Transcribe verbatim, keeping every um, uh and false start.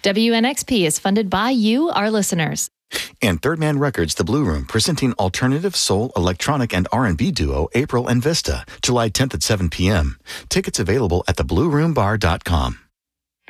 W N X P is funded by you, our listeners. And Third Man Records, The Blue Room, presenting alternative soul, electronic, and R and B duo April and Vista, July tenth at seven p.m. Tickets available at the blue room bar dot com.